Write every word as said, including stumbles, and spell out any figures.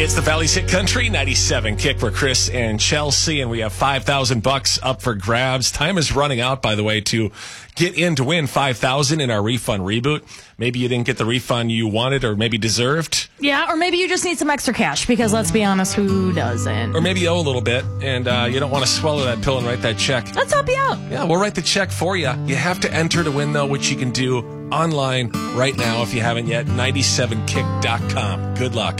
It's the Valley's Hit Country ninety-seven Kick for Chris and Chelsea, and we have five thousand bucks up for grabs. Time is running out, by the way, to get in to win five thousand in our refund reboot. Maybe you didn't get the refund you wanted or maybe deserved. Yeah, or maybe you just need some extra cash because let's be honest, who doesn't? Or maybe you owe a little bit and uh, you don't want to swallow that pill and write that check. Let's help you out. Yeah, we'll write the check for you. You have to enter to win, though, which you can do online right now if you haven't yet. ninety-seven kick dot com. Good luck.